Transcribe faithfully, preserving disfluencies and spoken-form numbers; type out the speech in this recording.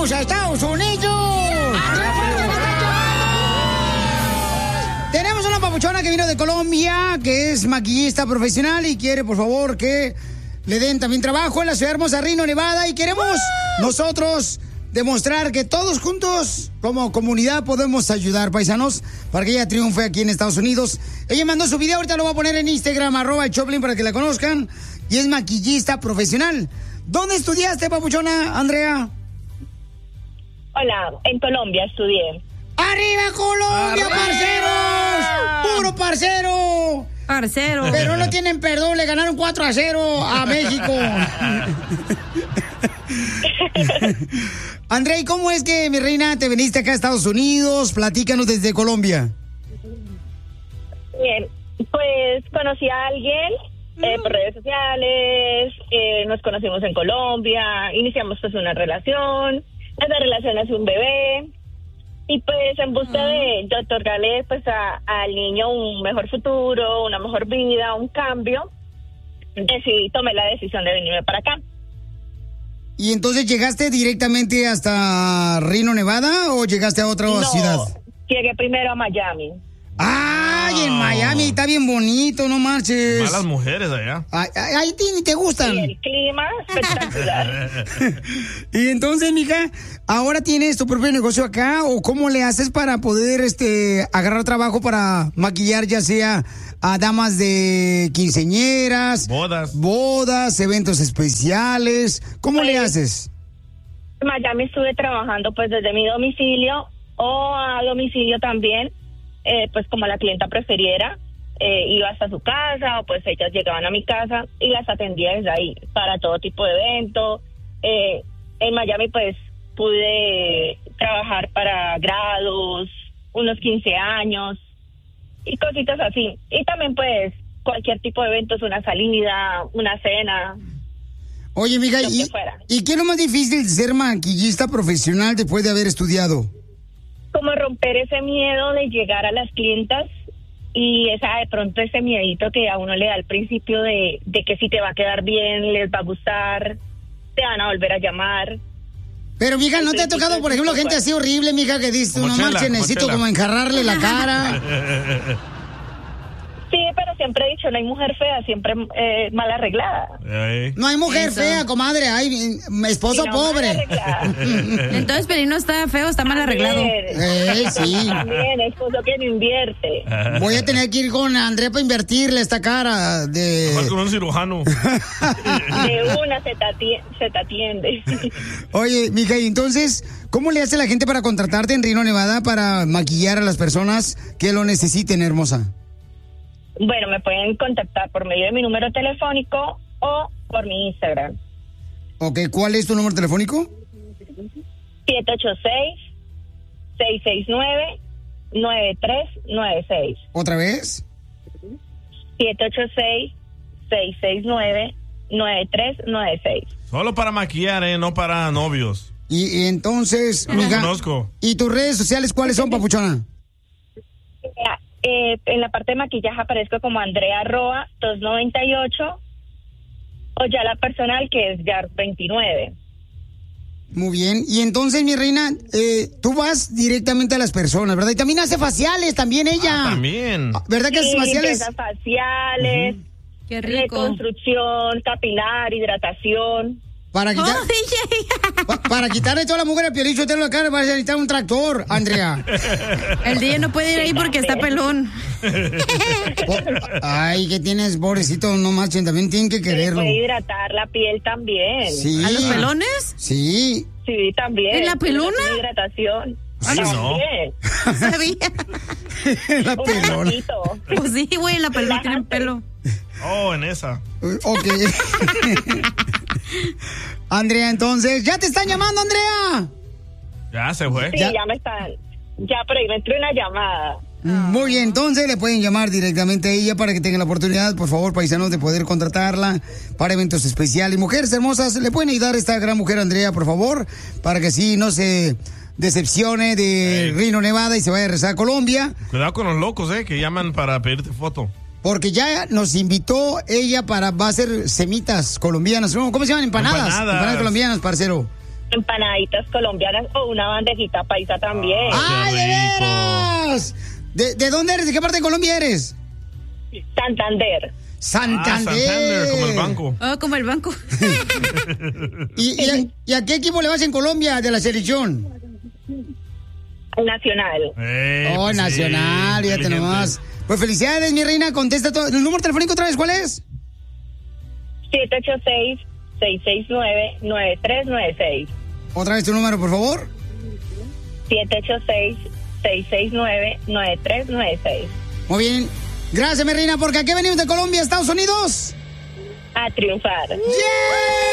¡Vamos a Estados Unidos! Tenemos una papuchona que vino de Colombia, que es maquillista profesional y quiere, por favor, que le den también trabajo en la ciudad hermosa Reno, Nevada. Y queremos nosotros demostrar que todos juntos, como comunidad, podemos ayudar, paisanos, para que ella triunfe aquí en Estados Unidos. Ella mandó su video, ahorita lo voy a poner en Instagram, arroba el Choplin, para que la conozcan. Y es maquillista profesional. ¿Dónde estudiaste, papuchona, Andrea? Hola, en Colombia estudié. ¡Arriba Colombia, ¡arriba, parceros! ¡Puro parcero! Parcero. Pero no tienen perdón, le ganaron cuatro a cero a México. Andrea, ¿y cómo es que, mi reina, te viniste acá a Estados Unidos? Platícanos desde Colombia. Bien, pues conocí a alguien eh, por redes sociales, eh, nos conocimos en Colombia, iniciamos pues una relación, esa relación nació un bebé, y pues en busca de, de otorgarle pues a, al niño un mejor futuro, una mejor vida, un cambio, decidí, tomé la decisión de venirme para acá. ¿Y entonces llegaste directamente hasta Reno, Nevada, o llegaste a otra no, ciudad? Llegué primero a Miami. ¡Ay, en Miami! Está bien bonito, no marches. Malas mujeres allá. Ay, ay, ahí te, te gustan. Y el clima espectacular. Y entonces, mija, ¿ahora tienes tu propio negocio acá? ¿O cómo le haces para poder este agarrar trabajo para maquillar, ya sea a damas de quinceañeras, bodas, bodas, eventos especiales? ¿Cómo pues, le haces? En Miami estuve trabajando pues desde mi domicilio o a domicilio también. Eh, pues como la clienta prefiriera, eh, iba hasta su casa o pues ellas llegaban a mi casa y las atendía desde ahí para todo tipo de evento. Eh, en Miami pues pude trabajar para grados, unos quince años y cositas así. Y también pues cualquier tipo de eventos, una salida, una cena. Oye, mija, ¿y, ¿y qué es lo más difícil de ser maquillista profesional después de haber estudiado? Como romper ese miedo de llegar a las clientas y esa de pronto ese miedito que a uno le da al principio de, de que si te va a quedar bien, les va a gustar, te van a volver a llamar. Pero, mija, ¿no te ha tocado, por ejemplo, gente así horrible, mija, que dice, no marches, necesito como enjarrarle la cara? Sí, pero siempre he dicho, no hay mujer fea, siempre eh, mal arreglada. Ay. No hay mujer Eso. fea, comadre, hay esposo Sí, no, pobre. mal arreglada. Entonces, Pelín no está feo, está mal arreglado. Eh, sí. También, esposo que no invierte. Voy a tener que ir con Andrea para invertirle esta cara de... Vas con un cirujano. De una se te atiende. Se te atiende. Oye, mija, y entonces, ¿cómo le hace la gente para contratarte en Reno, Nevada para maquillar a las personas que lo necesiten, hermosa? Bueno, me pueden contactar por medio de mi número telefónico o por mi Instagram. Ok, ¿cuál es tu número telefónico? siete ocho seis, seis seis nueve, nueve tres nueve seis. ¿Otra vez? siete ocho seis, seis seis nueve, nueve tres nueve seis. Solo para maquillar, ¿eh? No para novios. Y, y entonces, No mija, conozco. ¿y tus redes sociales cuáles son, papuchona? Eh, en la parte de maquillaje aparezco como Andrea Roa dos noventa y ocho o ya la personal que es Yar veintinueve. Muy bien. Y entonces, mi reina, eh, tú vas directamente a las personas, ¿verdad? Y también hace faciales, también ella. Ah, también. ¿Verdad que Sí, hace faciales? limpiezas faciales, Uh-huh. Qué rico. reconstrucción capilar, hidratación. Para quitar, Oh, D J. pa- para quitarle toda la mujer a Piolín Sotelo la cara, vas a necesitar un tractor, Andrea. El D J no puede ir ahí porque está pelón. Oh, ay, que tienes, pobrecito, no marchen, también tienen que Se quererlo. puede hidratar la piel también. Sí. ¿A los pelones? Sí. Sí, también. ¿En la pelona? Hidratación. Sí, no. También. No sabía. La Un pelona. poquito. Pues sí, güey, en la pelona tienen pelo. Oh, en esa. Ok. Andrea, entonces, ¿ya te están llamando, Andrea? Ya se fue. Sí, Ya. ya, me están. Ya, pero ahí me entró una llamada. Muy bien, entonces le pueden llamar directamente a ella para que tengan la oportunidad, por favor, paisanos, de poder contratarla para eventos especiales. Mujeres hermosas, ¿le pueden ayudar a esta gran mujer, Andrea, por favor? Para que así no se decepcione de Ey. Reno, Nevada y se vaya a regresar a Colombia. Cuidado con los locos, ¿eh? Que llaman para pedirte foto. Porque ya nos invitó ella para, va a hacer semitas colombianas, ¿no? ¿Cómo se llaman? Empanadas. Empanadas. Empanadas colombianas, parcero. empanaditas colombianas o una bandejita paisa también. ¡Ay, de veras! ¿De, ¿De dónde eres? ¿De qué parte de Colombia eres? Santander. Santander. Ah, Santander, como el banco. Oh, como el banco. ¿Y, y, a, ¿Y a qué equipo le vas en Colombia de la selección? Nacional. Eh, Oh, pues sí, Nacional, fíjate inteligente. nomás. Pues felicidades, mi reina, contesta todo. ¿El número telefónico otra vez cuál es? siete ocho seis, seis seis nueve, nueve tres nueve seis. Otra vez tu número, por favor. siete ocho seis, seis seis nueve, nueve tres nueve seis. Muy bien. Gracias, mi reina, porque aquí venimos de Colombia, Estados Unidos. A triunfar. ¡Yeah!